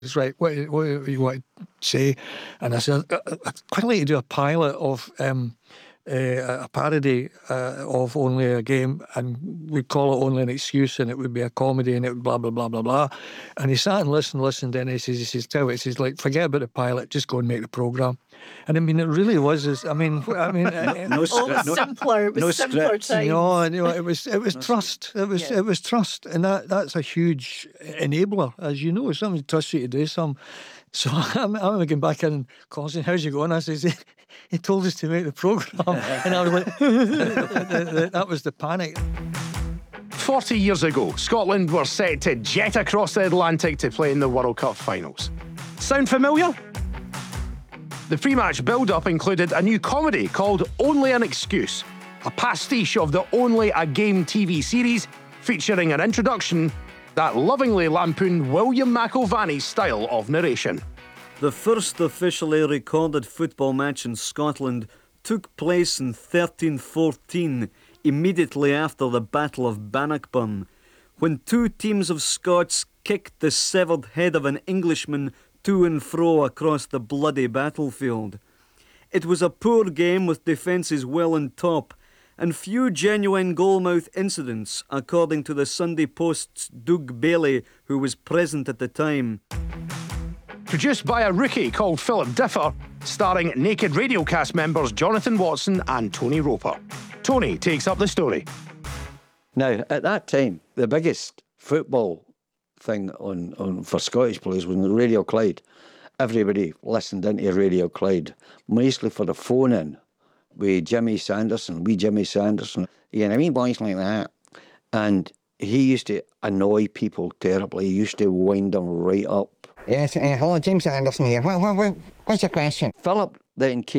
It's right, what you want to say? And I said, I'd quite like to do a pilot of a parody of Only a Game, and we'd call it Only an Excuse, and it would be a comedy, and it would blah, blah, blah, blah, blah. And he sat and listened, and he says, like, forget about the pilot, just go and make the programme. And I mean, it really was, No script, simpler. It was simpler times. no, it was trust. It was trust, and that's a huge enabler, as you know. Somebody trusts you to do something. So I'm going back in and calling, how's you going? I says, he told us to make the programme. And I was like, that was the panic. 40 years ago, Scotland were set to jet across the Atlantic to play in the World Cup finals. Sound familiar? The pre-match build-up included a new comedy called Only an Excuse, a pastiche of the Only a Game TV series featuring an introduction that lovingly lampooned William McIlvaney's style of narration. The first officially recorded football match in Scotland took place in 1314, immediately after the Battle of Bannockburn, when two teams of Scots kicked the severed head of an Englishman to and fro across the bloody battlefield. It was a poor game with defences well on top, and few genuine goalmouth incidents, according to the Sunday Post's Doug Bailey, who was present at the time. Produced by a rookie called Philip Differ, starring Naked Radio cast members Jonathan Watson and Tony Roper. Tony takes up the story. Now, at that time, the biggest football thing on for Scottish players was Radio Clyde. Everybody listened into Radio Clyde, mostly for the phone-in with Jimmy Sanderson, you know, boys like that. And he used to annoy people terribly. He used to wind them right up. Yes, hello, James Anderson here. What's your question? Philip then came